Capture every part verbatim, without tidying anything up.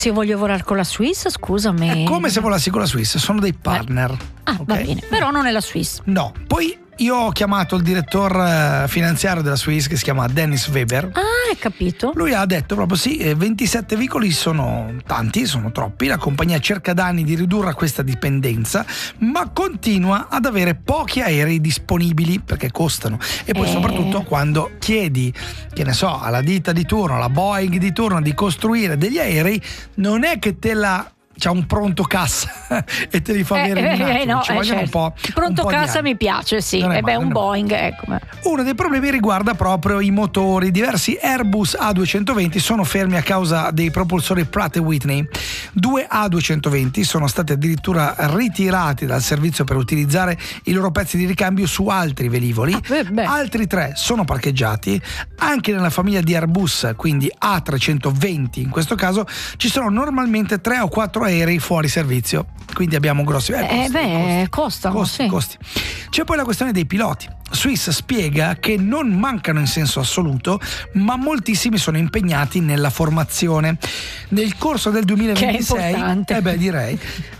Se voglio volare con la Swiss, scusami. È come se volassi con la Swiss, sono dei partner. Ah, okay? Va bene, però non è la Swiss. No, poi io ho chiamato il direttor finanziario della Swiss, che si chiama Dennis Weber. Ah, hai capito. Lui ha detto proprio sì, ventisette veicoli sono tanti, sono troppi, la compagnia cerca da anni di ridurre questa dipendenza, ma continua ad avere pochi aerei disponibili perché costano. E poi eh. soprattutto quando chiedi, che ne so, alla ditta di turno, alla Boeing di turno di costruire degli aerei, non è che te la... c'ha un pronto cassa e te li fa avere eh, in un attimo, eh, no, ci eh, vogliono certo. un po'. Pronto un po' cassa mi piace, sì. E beh, un Boeing, ecco. Uno dei problemi riguarda proprio i motori. Diversi Airbus A duecentoventi sono fermi a causa dei propulsori Pratt e Whitney. Due A duecentoventi sono stati addirittura ritirati dal servizio per utilizzare i loro pezzi di ricambio su altri velivoli. Ah, beh, beh. Altri tre sono parcheggiati. Anche nella famiglia di Airbus, quindi A trecentoventi in questo caso, ci sono normalmente tre o quattro aerei fuori servizio, quindi abbiamo grossi eh, eh, costi, beh, costano, costi, sì. costi. C'è poi la questione dei piloti. Swiss spiega che non mancano in senso assoluto, ma moltissimi sono impegnati nella formazione. Nel corso del duemilaventisei, che è importante. eh beh, direi,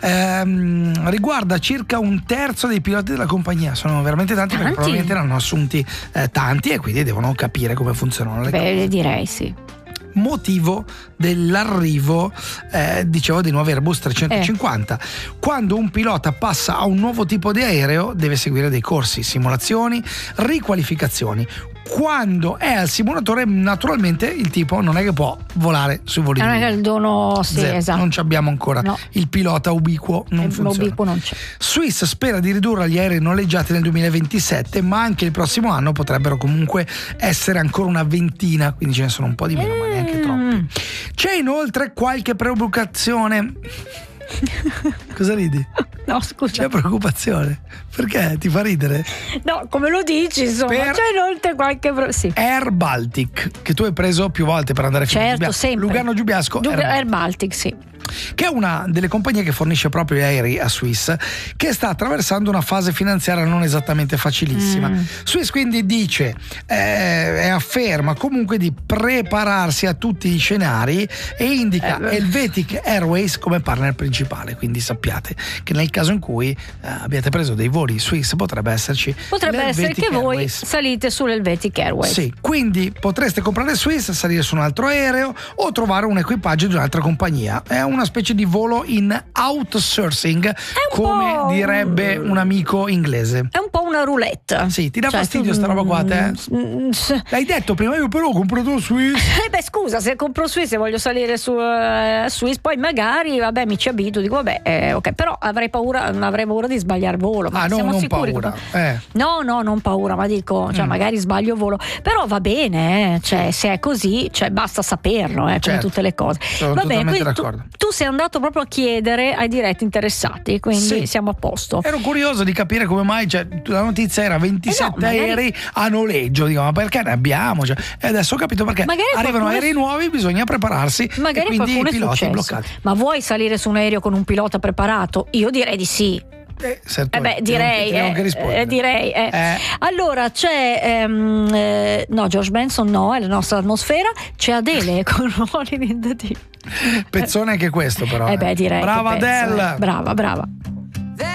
ehm, riguarda circa un terzo dei piloti della compagnia. Sono veramente tanti, tanti? perché probabilmente ne hanno assunti eh, tanti e quindi devono capire come funzionano le beh, cose. direi sì. Motivo dell'arrivo eh, dicevo dei nuovi Airbus trecentocinquanta. Eh. Quando un pilota passa a un nuovo tipo di aereo deve seguire dei corsi, simulazioni, riqualificazioni. Quando è al simulatore, naturalmente il tipo non è che può volare sui voli. Non è che il dono, sì, Zero. esatto. Non ci abbiamo ancora no. il pilota ubiquo, non il funziona. Ubiquo non c'è. Swiss spera di ridurre gli aerei noleggiati nel duemilaventisette, ma anche il prossimo anno potrebbero comunque essere ancora una ventina, quindi ce ne sono un po' di meno, mm. ma neanche troppi. C'è inoltre qualche preoccupazione. Cosa ridi? No, scusa. C'è preoccupazione? Perché? Ti fa ridere? No, come lo dici, insomma, per c'è inoltre qualche pro- sì. Air Baltic, che tu hai preso più volte per andare fino certo, a sempre. Lugano Giubiasco. Dub- Air, Air Baltic, sì. Che è una delle compagnie che fornisce proprio gli aerei a Swiss, che sta attraversando una fase finanziaria non esattamente facilissima. Mm. Swiss quindi dice eh, e afferma comunque di prepararsi a tutti gli scenari e indica eh, Helvetic Airways come partner principale, quindi sappiate che nel caso in cui eh, abbiate preso dei voli Swiss potrebbe esserci potrebbe essere che Airways. Voi salite sull'Helvetic Airways. Sì, quindi potreste comprare Swiss, salire su un altro aereo o trovare un equipaggio di un'altra compagnia. È una specie di volo in outsourcing, come direbbe un amico inglese. È un po' una roulette. Sì, ti dà cioè, fastidio tu, sta roba qua, te? Mm, L'hai detto prima, io però ho comprato Swiss. Eh beh, scusa, se compro Swiss e voglio salire su uh, Swiss, poi magari, vabbè, mi ci abituo, dico vabbè, eh, ok, però avrei paura, avrei paura di sbagliare volo. Ma ah, no, siamo non sicuri paura. Che... Eh. No, no, non paura, ma dico, cioè, mm. magari sbaglio volo, però va bene, eh, cioè, se è così, cioè, basta saperlo, eh, come certo. tutte le cose. Sono va bene, quindi tu, d'accordo. tu sei andato proprio a chiedere ai diretti interessati, quindi sì. siamo a posto. Ero curioso di capire come mai, cioè, la notizia era ventisette eh no, magari... aerei a noleggio, dico, ma perché ne abbiamo? Cioè, e adesso ho capito perché magari arrivano aerei è... nuovi, bisogna prepararsi. Magari e quindi i piloti è bloccati. Ma vuoi salire su un aereo con un pilota preparato? Io direi di sì. Eh, eh beh, direi, eh, eh, direi eh. Eh. Allora c'è ehm, eh, no, George Benson no, è la nostra atmosfera. C'è Adele con Rolling in the Deep. Pezzone anche questo, però. Eh beh, direi. Brava Adele. Brava, brava.